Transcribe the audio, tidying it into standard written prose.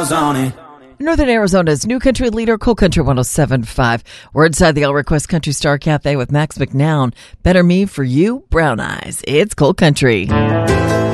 Mazzoni. Northern Arizona's new country leader, Cool Country 107.5. We're inside the All Request Country Star Cafe with Max McNown. Better Me for You, Brown Eyes. It's Cool Country.